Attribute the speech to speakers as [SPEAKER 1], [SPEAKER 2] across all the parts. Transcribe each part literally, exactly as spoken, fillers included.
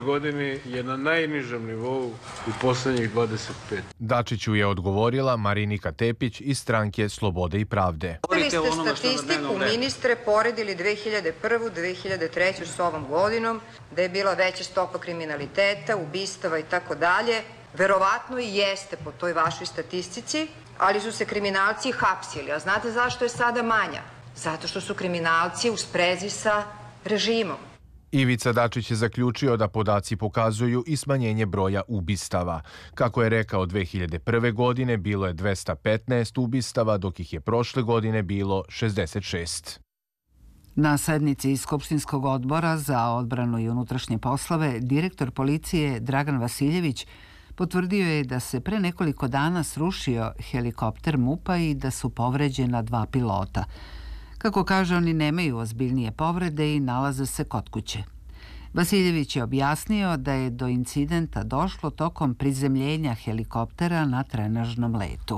[SPEAKER 1] godini je na najnižem nivou u poslednjih dvadeset pet.
[SPEAKER 2] Dačiću je odgovorila Marinika Tepić iz stranke Slobode i pravde.
[SPEAKER 3] Vi ste statistiku, ministre, poredili dve hiljade prvu. dve hiljade treću. s ovom godinom, da je bila veća stopa kriminaliteta, ubistava i tako dalje. Verovatno i jeste po toj vašoj statistici, ali su se kriminalci hapsili. A znate zašto je sada manja? Zato što su kriminalci u sprezi sa režimom.
[SPEAKER 2] Ivica Dačić je zaključio da podaci pokazuju i smanjenje broja ubistava. Kako je rekao, dve hiljade prve. godine bilo je dvesta petnaest ubistava, dok ih je prošle godine bilo šezdeset šest.
[SPEAKER 4] Na sednici Skupštinskog odbora za odbranu i unutrašnje poslove direktor policije Dragan Vasiljević potvrdio je da se pre nekoliko dana srušio helikopter MUP-a i da su povređena dva pilota. Kako kaže, oni nemaju ozbiljnije povrede i nalaze se kod kuće. Vasiljević je objasnio da je do incidenta došlo tokom prizemljenja helikoptera na trenažnom letu.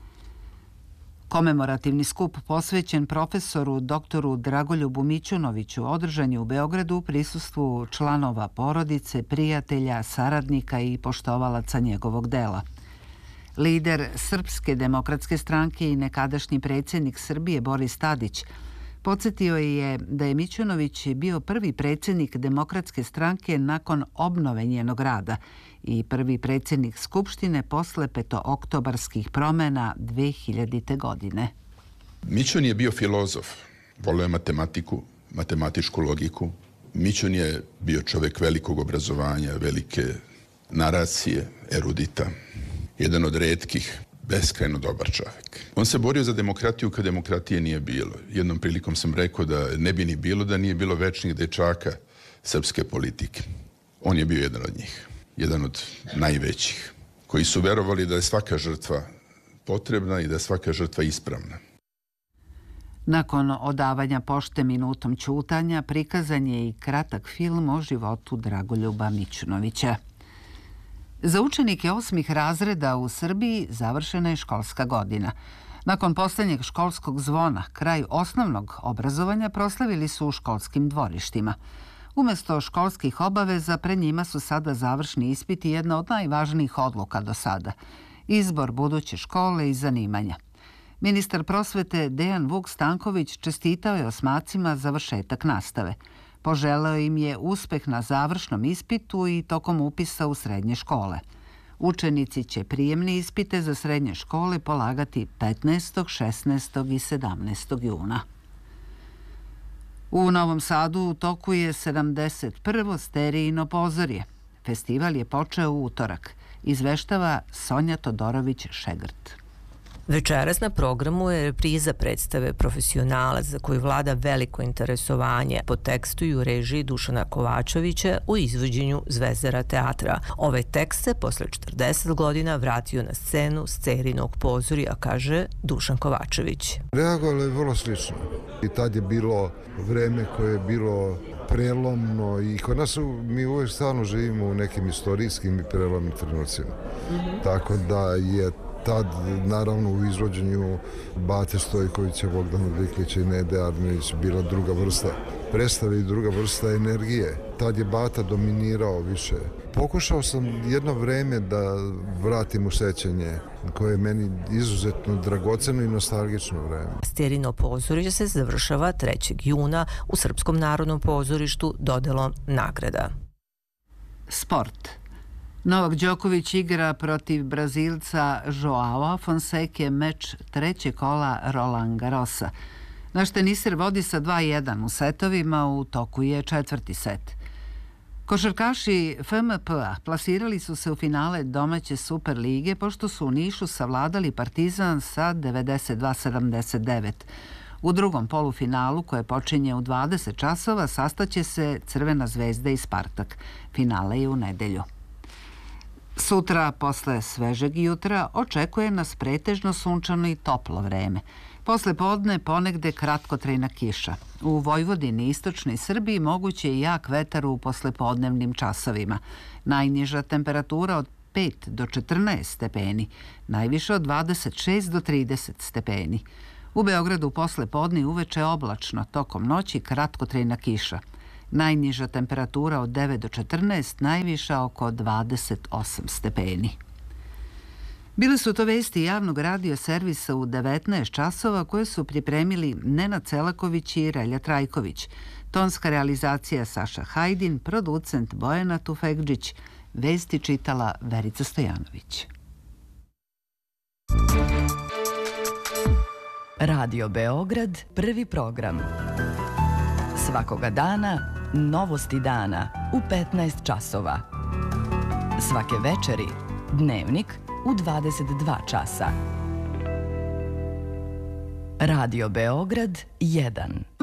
[SPEAKER 4] Komemorativni skup posvećen profesoru doktoru Dragoljubu Mićunoviću održan je u Beogradu u prisustvu članova porodice, prijatelja, saradnika i poštovalaca njegovog dela. Lider Srpske demokratske stranke i nekadašnji predsjednik Srbije Boris Tadić podsjetio je da je Mićunović bio prvi predsjednik Demokratske stranke nakon obnove njenog rada i prvi predsjednik Skupštine posle petooktobarskih promjena dve hiljadite. godine.
[SPEAKER 5] Mićun je bio filozof, voleo je matematiku, matematičku logiku. Mićun je bio čovjek velikog obrazovanja, velike naracije, erudita. Jedan od retkih, beskrajno dobar čovjek. On se borio za demokratiju kad demokratije nije bilo. Jednom prilikom sam rekao da ne bi ni bilo da nije bilo večnih dečaka srpske politike. On je bio jedan od njih, jedan od najvećih, koji su verovali da je svaka žrtva potrebna i da je svaka žrtva ispravna.
[SPEAKER 4] Nakon odavanja pošte minutom ćutanja prikazan je i kratak film o životu Dragoljuba Mićunovića. Za učenike osmih razreda u Srbiji završena je školska godina. Nakon posljednjeg školskog zvona, kraj osnovnog obrazovanja proslavili su u školskim dvorištima. Umjesto školskih obaveza, pred njima su sada završni ispiti, jedna od najvažnijih odluka do sada. Izbor buduće škole i zanimanja. Ministar prosvete Dejan Vuk Stanković čestitao je osmacima završetak nastave. Poželeo im je uspeh na završnom ispitu i tokom upisa u srednje škole. Učenici će prijemne ispite za srednje škole polagati petnaestog, šesnaestog i sedamnaestog juna. U Novom Sadu u toku je sedamdeset prvo Sterijino pozorje. Festival je počeo u utorak. Izveštava Sonja Todorović-Šegrt.
[SPEAKER 6] Večeras na programu je repriza predstave Profesionalac, za koju vlada veliko interesovanje, po tekstu i u režiji Dušana Kovačevića u izvođenju Zvezdara teatra. Ovaj tekst se posle četrdeset godina vratio na scenu Sterinog pozorja, kaže Dušan Kovačević.
[SPEAKER 7] Reagovalo je vrlo slično. I tad je bilo vreme koje je bilo prelomno i kod nas mi uvijek stalno živimo u nekim istorijskim i prelomnim trenucima. Mm-hmm. Tako da je tad, naravno, u izvođenju Bate Stojkovića, Bogdana Diklića i Nede Arnović bila druga vrsta predstave i druga vrsta energije. Tad je Bata dominirao više. Pokušao sam jedno vreme da vratim u sećanje koje je meni izuzetno dragoceno i nostalgično vreme.
[SPEAKER 6] Sterino pozorište se završava trećeg juna u Srpskom narodnom pozorištu dodelom nagrada.
[SPEAKER 4] Sport. Novak Đoković igra protiv Brazilca Joao Fonseke meč trećeg kola Roland Garrosa. Naš teniser vodi sa dva jedan u setovima, u toku je četvrti set. Košarkaši F M P-a plasirali su se u finale domaće Super lige pošto su u Nišu savladali Partizan sa devedeset dva sedamdeset devet. U drugom polufinalu, koje počinje u dvadeset časova, sastaće se Crvena zvezda i Spartak. Finale je u nedelju. Sutra, posle svežeg jutra, očekuje nas pretežno sunčano i toplo vreme. Posle podne ponegde kratkotrajna kiša. U Vojvodini i istočnoj Srbiji moguće je jak vetar u poslepodnevnim časovima. Najniža temperatura od pet do četrnaest stepeni, najviše od dvadeset šest do trideset stepeni. U Beogradu posle podne uveče oblačno, tokom noći kratkotrajna kiša. Najniža temperatura od devet do četrnaest, najviša oko dvadeset osam stepeni. Bile su to vesti javnog radio servisa u devetnaest časova koje su pripremili Nenad Celaković i Relja Trajković. Tonska realizacija Saša Hajdin, producent Bojana Tufekđić, vesti čitala Verica Stojanović.
[SPEAKER 8] Radio Beograd, prvi program. Svakoga dana, novosti dana u petnaest časova. Svake večeri, dnevnik u dvadeset dva časa. Radio Beograd jedan.